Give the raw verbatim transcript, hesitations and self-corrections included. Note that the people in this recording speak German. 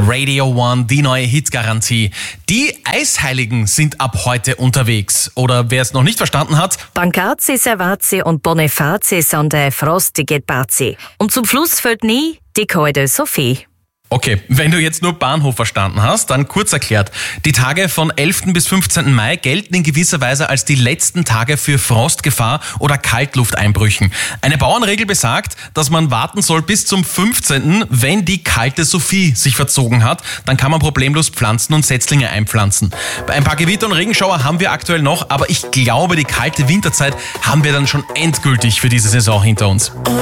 Radio One, die neue Hitgarantie. Die Eisheiligen sind ab heute unterwegs. Oder wer es noch nicht verstanden hat: Pancazzi, Servazzi und Bonifazi sind der frostige Bazi. Und zum Schluss fällt nie die kalte Sophie. Okay, wenn du jetzt nur Bahnhof verstanden hast, dann kurz erklärt. Die Tage von elften bis fünfzehnten Mai gelten in gewisser Weise als die letzten Tage für Frostgefahr oder Kaltlufteinbrüchen. Eine Bauernregel besagt, dass man warten soll bis zum fünfzehnten Wenn die kalte Sophie sich verzogen hat, dann kann man problemlos Pflanzen und Setzlinge einpflanzen. Ein paar Gewitter und Regenschauer haben wir aktuell noch, aber ich glaube, die kalte Winterzeit haben wir dann schon endgültig für diese Saison hinter uns.